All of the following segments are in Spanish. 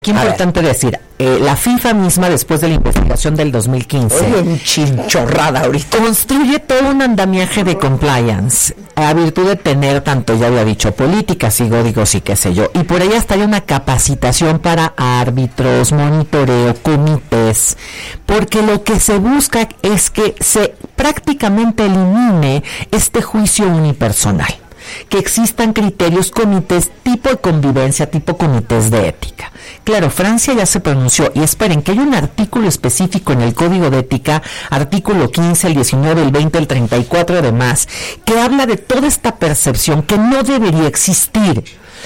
Qué importante decir, la FIFA misma, después de la investigación del 2015, oye, chinchorrada ahorita, construye todo un andamiaje de compliance, a virtud de tener tanto, ya había dicho, políticas y códigos y qué sé yo, y por ahí hasta hay una capacitación para árbitros, monitoreo, comités, porque lo que se busca es que se prácticamente elimine este juicio unipersonal, que existan criterios, comités tipo de convivencia, tipo comités de ética. Claro, Francia ya se pronunció, y esperen que hay un artículo específico en el Código de Ética, artículo 15, el 19, el 20, el 34 además, que habla de toda esta percepción que no debería existir.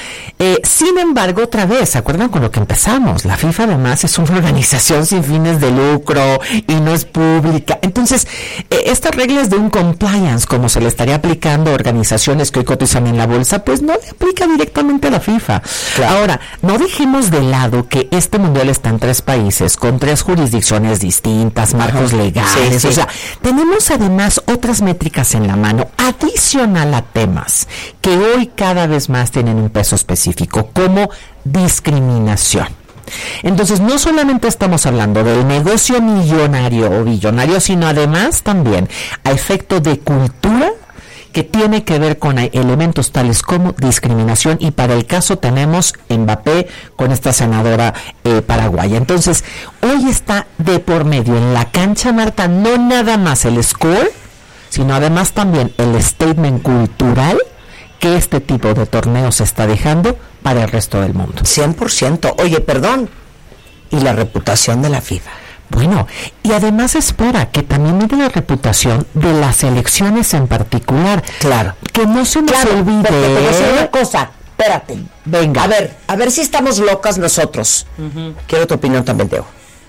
Sin embargo, otra vez, ¿se acuerdan con lo que empezamos? La FIFA además es una organización sin fines de lucro y no es pública. Entonces, estas reglas de un compliance, como se le estaría aplicando a organizaciones que hoy cotizan en la bolsa, pues no le aplica directamente a la FIFA. Claro. Ahora, no dejemos de lado que este mundial está en 3 países, con 3 jurisdicciones distintas, marcos legales. Sí. O sea, tenemos además otras métricas en la mano, adicional a temas que hoy cada vez más tienen un peso específico, como discriminación. Entonces, no solamente estamos hablando del negocio millonario o billonario, sino además también a efecto de cultura que tiene que ver con elementos tales como discriminación, y para el caso tenemos Mbappé con esta senadora paraguaya. Entonces, hoy está de por medio en la cancha, Marta, no nada más el score, sino además también el statement cultural que este tipo de torneos está dejando para el resto del mundo. 100%. Oye, perdón. ¿Y la reputación de la FIFA? Bueno, y además espera que también mide la reputación de las elecciones en particular. Claro. Que no se nos olvide. Te voy a decir una cosa. Espérate. Venga. A ver si estamos locas nosotros. Quiero tu opinión también, Teo.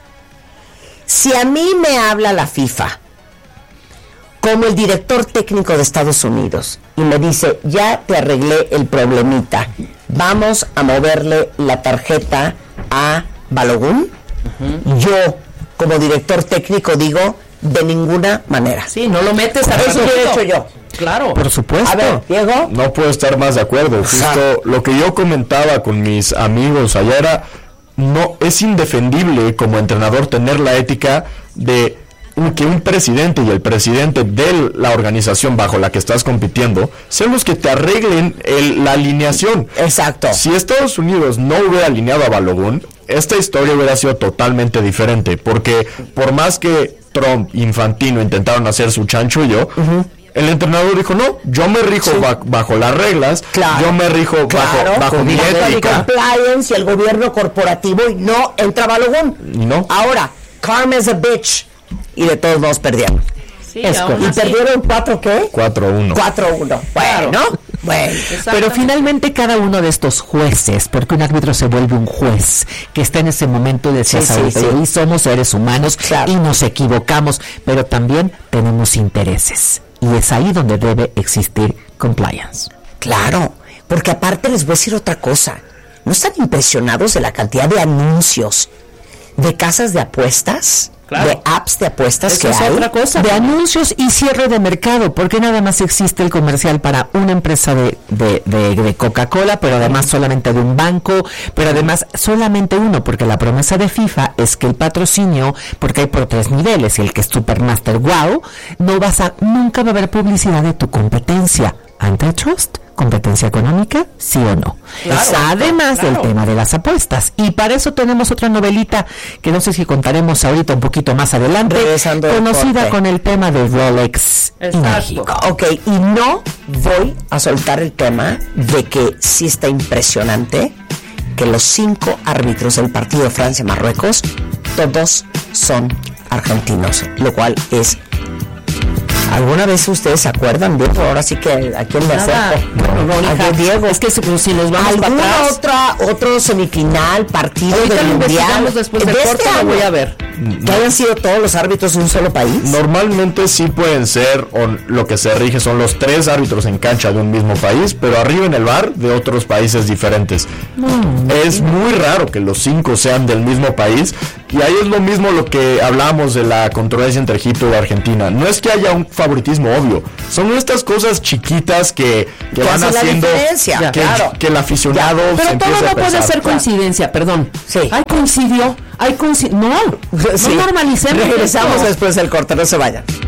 Si a mí me habla la FIFA como el director técnico de Estados Unidos y me dice, ya te arreglé el problemita, vamos a moverle la tarjeta a Balogun, yo como director técnico digo, de ninguna manera. Sí, no lo metes a eso que he hecho yo. Claro. Por supuesto. A ver, Diego. No puedo estar más de acuerdo. Justo lo que yo comentaba con mis amigos allá era, no es indefendible como entrenador tener la ética de que un presidente y el presidente de la organización bajo la que estás compitiendo sean los que te arreglen la alineación. Exacto. Si Estados Unidos no hubiera alineado a Balogun, esta historia hubiera sido totalmente diferente, porque por más que Trump, Infantino intentaron hacer su chanchullo, el entrenador dijo, no, yo me rijo bajo las reglas, yo me rijo bajo mi ética. Compliance y el gobierno corporativo, y no entra Balogun. No. Ahora, karma is a bitch. Y de todos modos perdieron. Sí, y perdieron 4 ¿qué? 4-1. 4-1. Bueno, pero finalmente cada uno de estos jueces, porque un árbitro se vuelve un juez que está en ese momento de decir, y somos seres humanos, claro, y nos equivocamos, pero también tenemos intereses, y es ahí donde debe existir compliance. Claro, porque aparte les voy a decir otra cosa, ¿no están impresionados de la cantidad de anuncios de casas de apuestas? Claro. De apps de apuestas. Eso que es hay otra cosa. De anuncios y cierre de mercado, porque nada más existe el comercial para una empresa de Coca-Cola, pero además solamente de un banco, pero además solamente uno, porque la promesa de FIFA es que el patrocinio, porque hay por 3 niveles, y el que es Supermaster, wow, nunca va a haber publicidad de tu competencia. Antitrust, competencia económica, sí o no. Claro, además del tema de las apuestas. Y para eso tenemos otra novelita que no sé si contaremos ahorita un poquito más adelante, conocida con el tema de Rolex y México. Ok, y no voy a soltar el tema de que sí está impresionante que los 5 árbitros del partido de Francia-Marruecos todos son argentinos, lo cual es... ¿Alguna vez ustedes se acuerdan, Diego? Ahora sí que ¿a quién le acerco? No, Diego, es que si nos vamos ¿alguna otro semifinal, partido del mundial? Después de corte lo voy a ver. ¿Que hayan sido todos los árbitros de un solo país? Normalmente sí pueden ser, o lo que se rige son los 3 árbitros en cancha de un mismo país, pero arriba en el VAR de otros países diferentes. Es muy raro que los 5 sean del mismo país, y ahí es lo mismo lo que hablamos de la controversia entre Egipto y Argentina. No es que haya un favoritismo obvio, son estas cosas chiquitas que van haciendo que el aficionado pero se todo empiece no a puede pensar. ser coincidencia, perdón. Sí. Hay coincidió, no Sí. normalicemos. Regresamos esto. después del corte, no se vayan.